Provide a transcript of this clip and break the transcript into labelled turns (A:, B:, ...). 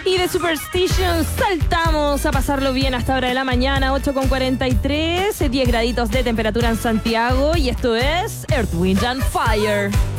A: Y de Superstition saltamos a pasarlo bien hasta hora de la mañana, 8:43, 10 graditos de temperatura en Santiago. Y esto es Earth, Wind and Fire.